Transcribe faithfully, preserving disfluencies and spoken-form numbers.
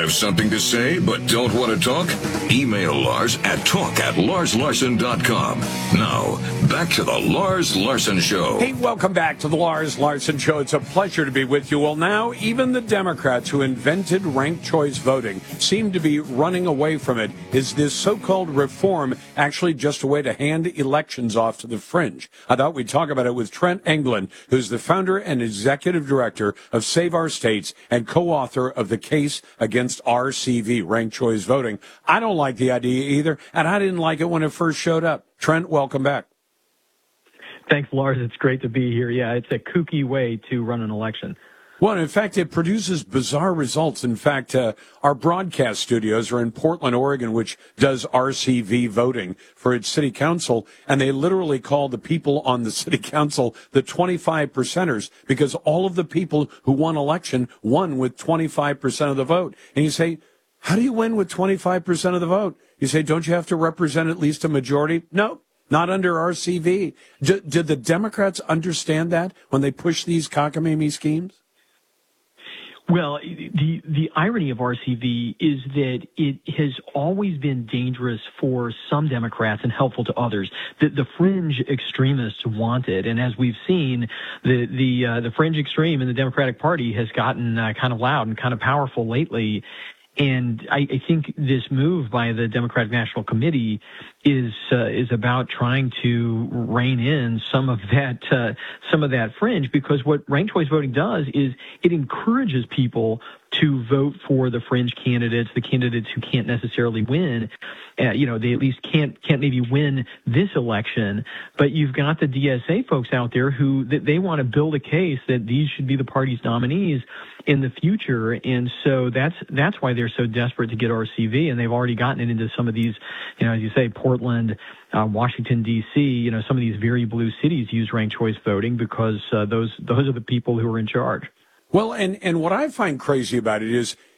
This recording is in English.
Have something to say but don't want to talk? Email Lars at talk at lars larson dot com. Now, back to the Lars Larson Show. Hey, welcome back to the Lars Larson Show. It's a pleasure to be with you. Well, now, even the Democrats who invented ranked choice voting seem to be running away from it. Is this so-called reform actually just a way to hand elections off to the fringe? I thought we'd talk about it with Trent England, who's the founder and executive director of Save Our States and co-author of The Case Against R C V, ranked choice voting. I don't like the idea either, and I didn't like it when it first showed up. Trent, welcome back. Thanks, Lars. It's great to be here. Yeah, it's a kooky way to run an election. Well, in fact, it produces bizarre results. In fact, uh, our broadcast studios are in Portland, Oregon, which does R C V voting for its city council, and they literally call the people on the city council the twenty-five percenters because all of the people who won election won with twenty-five percent of the vote. And you say, how do you win with twenty-five percent of the vote? You say, don't you have to represent at least a majority? No. Not under R C V. D- did the Democrats understand that when they pushed these cockamamie schemes? Well, the the irony of R C V is that it has always been dangerous for some Democrats and helpful to others. The, the fringe extremists want it, and as we've seen, the the uh, the fringe extreme in the Democratic Party has gotten uh, kind of loud and kind of powerful lately. And I, I think this move by the Democratic National Committee is uh, is about trying to rein in some of that uh, some of that fringe, because what ranked choice voting does is it encourages people to vote for the fringe candidates, the candidates who can't necessarily win. Uh, you know, they at least can't can't maybe win this election, but you've got the D S A folks out there who they, they want to build a case that these should be the party's nominees in the future, and so that's that's why they're so desperate to get R C V, and they've already gotten it into some of these, you know, as you say, Portland, uh, Washington D C, you know, some of these very blue cities use ranked choice voting because uh, those those are the people who are in charge. Well, and, and what I find crazy about it is